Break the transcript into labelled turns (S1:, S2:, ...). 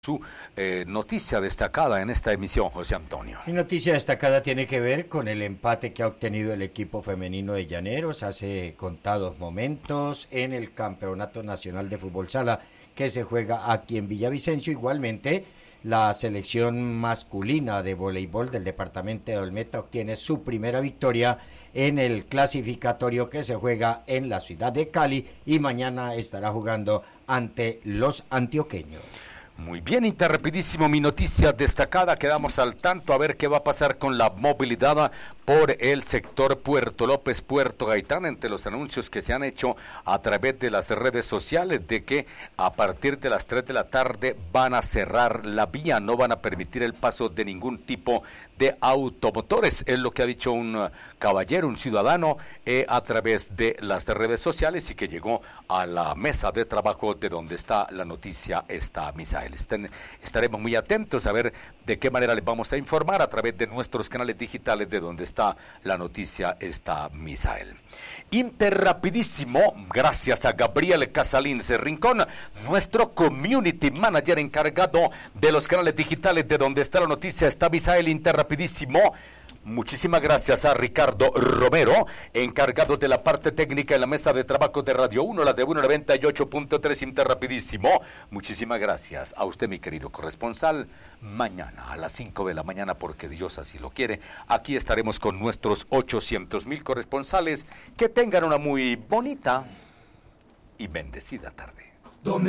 S1: Su noticia destacada en esta emisión, José Antonio.
S2: Mi noticia destacada tiene que ver con el empate que ha obtenido el equipo femenino de Llaneros hace contados momentos en el Campeonato Nacional de Fútbol Sala que se juega aquí en Villavicencio. Igualmente, la selección masculina de voleibol del departamento de Olmeta obtiene su primera victoria en el clasificatorio que se juega en la ciudad de Cali y mañana estará jugando ante los antioqueños.
S1: Muy bien, interrapidísimo, mi noticia destacada, quedamos al tanto a ver qué va a pasar con la movilidad por el sector Puerto López, Puerto Gaitán, entre los anuncios que se han hecho a través de las redes sociales de que a partir de las 3 de la tarde van a cerrar la vía, no van a permitir el paso de ningún tipo de automotores, es lo que ha dicho un caballero, un ciudadano, a través de las redes sociales y que llegó a la mesa de trabajo de donde está la noticia esta Misael. Estaremos muy atentos a ver de qué manera les vamos a informar a través de nuestros canales digitales de donde está la noticia esta Misael. Interrapidísimo, gracias a Gabriel Casalín Rincón, nuestro community manager encargado de los canales digitales de donde está la noticia esta Misael. Interrapidísimo. Muchísimas gracias a Ricardo Romero, encargado de la parte técnica en la mesa de trabajo de Radio 1, la de 198.3 Interrapidísimo. Muchísimas gracias a usted, mi querido corresponsal. Mañana a las 5 de la mañana, porque Dios así lo quiere, aquí estaremos con nuestros 800,000 corresponsales. Que tengan una muy bonita y bendecida tarde.